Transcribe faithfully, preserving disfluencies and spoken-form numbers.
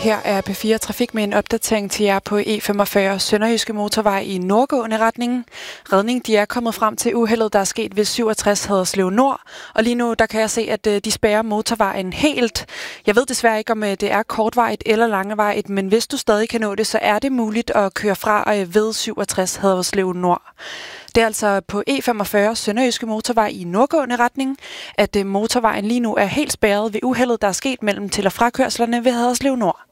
Her er P fire Trafik med en opdatering til jer på E femogfyrre Sønderjyske Motorvej i nordgående retning. Redning de er kommet frem til uheldet, der er sket ved syvogtres Haderslev Nord. Og lige nu der kan jeg se, at de spærrer motorvejen helt. Jeg ved desværre ikke, om det er kortvarigt eller langvarigt, men hvis du stadig kan nå det, så er det muligt at køre fra ved syvogtres Haderslev Nord. Det er altså på E femogfyrre Sønderjyske Motorvej i nordgående retning, at motorvejen lige nu er helt spærret ved uheldet, der er sket mellem til- og frakørslerne ved Haderslev Nord.